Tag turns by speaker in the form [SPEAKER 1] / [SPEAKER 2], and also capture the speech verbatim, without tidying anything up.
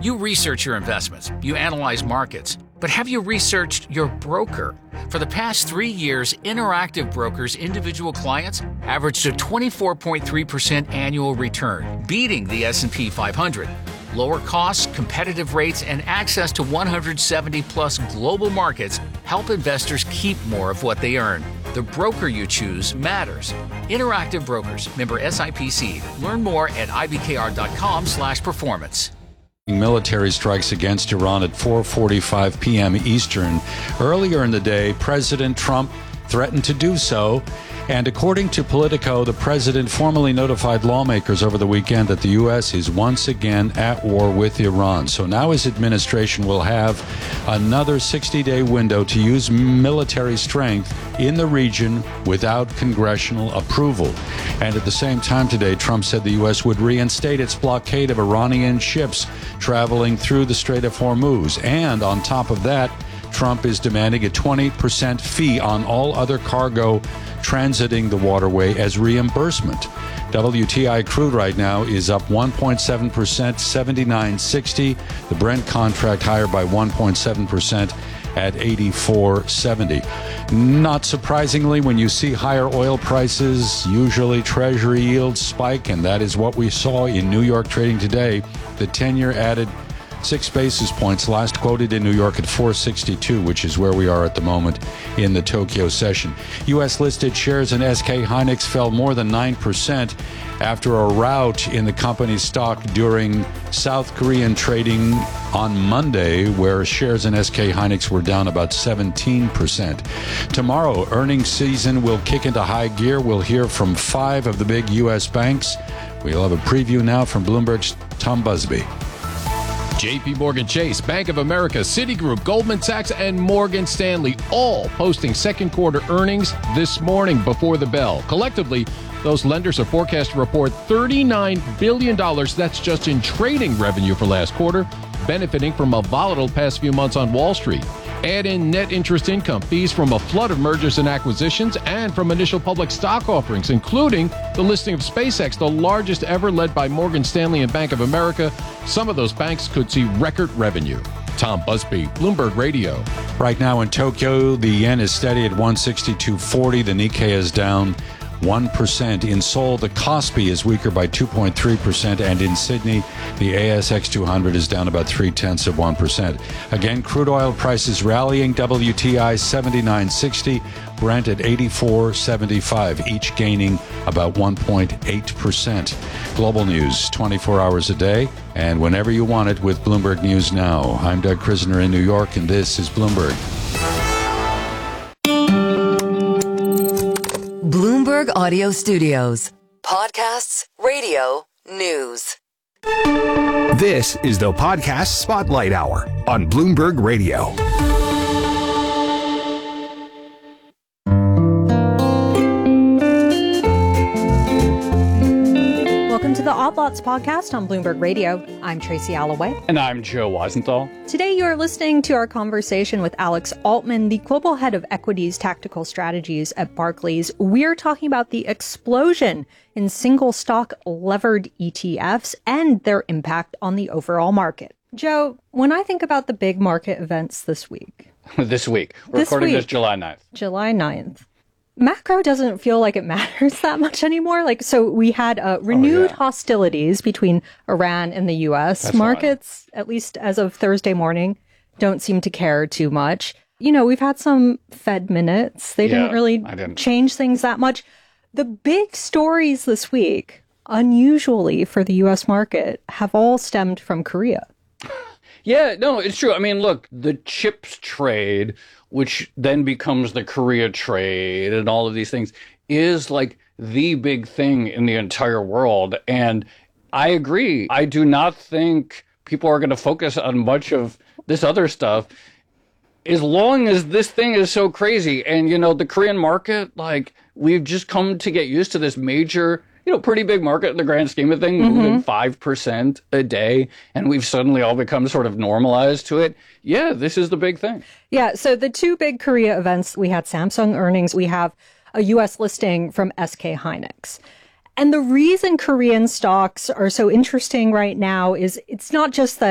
[SPEAKER 1] You research your investments, you analyze markets, but have you researched your broker? For the past three years, Interactive Brokers' individual clients averaged a twenty-four point three percent annual return, beating the S and P five hundred. Lower costs, competitive rates, and access to one hundred seventy plus global markets help investors keep more of what they earn. The broker you choose matters. Interactive Brokers, member S I P C. Learn more at I B K R dot com slash performance.
[SPEAKER 2] Military strikes against Iran at four forty-five p.m. Eastern. Earlier in the day, President Trump threatened to do so. And according to Politico, the president formally notified lawmakers over the weekend that the U S is once again at war with Iran. So now his administration will have another sixty-day window to use military strength in the region without congressional approval. And at the same time today, Trump said the U S would reinstate its blockade of Iranian ships traveling through the Strait of Hormuz. And on top of that, Trump is demanding a twenty percent fee on all other cargo transiting the waterway as reimbursement. W T I crude right now is up one point seven percent, seventy-nine sixty. The Brent contract higher by one point seven percent at eighty-four seventy. Not surprisingly, when you see higher oil prices, usually Treasury yields spike, and that is what we saw in New York trading today. The ten-year added six basis points, last quoted in New York at four sixty-two, which is where we are at the moment in the Tokyo session. U S listed shares in S K Hynix fell more than nine percent after a rout in the company's stock during South Korean trading on Monday, where shares in S K Hynix were down about seventeen percent. Tomorrow, earnings season will kick into high gear. We'll hear from five of the big U S banks. We'll have a preview now from Bloomberg's Tom Busby.
[SPEAKER 3] J P Morgan Chase, Bank of America, Citigroup, Goldman Sachs, and Morgan Stanley all posting second quarter earnings this morning before the bell. Collectively, those lenders are forecast to report thirty-nine billion dollars. That's just in trading revenue for last quarter, benefiting from a volatile past few months on Wall Street. Add in net interest income, fees from a flood of mergers and acquisitions, and from initial public stock offerings, including the listing of SpaceX, the largest ever, led by Morgan Stanley and Bank of America. Some of those banks could see record revenue. Tom Busby, Bloomberg Radio.
[SPEAKER 2] Right now in Tokyo, the yen is steady at one sixty-two forty. The Nikkei is down one percent. In Seoul, the Kospi is weaker by two point three percent, and in Sydney, the A S X two hundred is down about three-tenths of one percent. Again, crude oil prices rallying. W T I seventy-nine sixty, Brent at eighty-four seventy-five, each gaining about one point eight percent. Global news twenty-four hours a day, and whenever you want it with Bloomberg News Now. I'm Doug Krisner in New York, and this is Bloomberg.
[SPEAKER 4] Bloomberg Audio Studios. Podcasts, radio, news.
[SPEAKER 5] This is the Podcast Spotlight Hour on Bloomberg Radio.
[SPEAKER 6] Welcome to the Odd Lots podcast on Bloomberg Radio. I'm Tracy Alloway.
[SPEAKER 7] And I'm Joe Weisenthal.
[SPEAKER 6] Today you are listening to our conversation with Alex Altman, the Global Head of Equities Tactical Strategies at Barclays. We're talking about the explosion in single stock levered E T Fs and their impact on the overall market. Joe, when I think about the big market events this week.
[SPEAKER 7] this week. We're
[SPEAKER 6] this
[SPEAKER 7] recording
[SPEAKER 6] week,
[SPEAKER 7] this July ninth.
[SPEAKER 6] July ninth. Macro doesn't feel like it matters that much anymore. Like, so we had uh, renewed oh, yeah. hostilities between Iran and the U S.
[SPEAKER 7] That's
[SPEAKER 6] Markets, at least as of Thursday morning, don't seem to care too much. You know, we've had some Fed minutes. They
[SPEAKER 7] yeah,
[SPEAKER 6] didn't really
[SPEAKER 7] didn't.
[SPEAKER 6] change things that much. The big stories this week, unusually for the U S market, have all stemmed from Korea.
[SPEAKER 7] Yeah, no, it's true. I mean, look, the chips trade, which then becomes the Korea trade and all of these things, is like the big thing in the entire world. And I agree. I do not think people are going to focus on much of this other stuff as long as this thing is so crazy. And, you know, the Korean market, like, we've just come to get used to this major, you know, pretty big market in the grand scheme of things, mm-hmm. moving five percent a day, and we've suddenly all become sort of normalized to it. Yeah, this is the big thing.
[SPEAKER 6] Yeah, so the two big Korea events, we had Samsung earnings, we have a U S listing from S K Hynix. And the reason Korean stocks are so interesting right now is it's not just that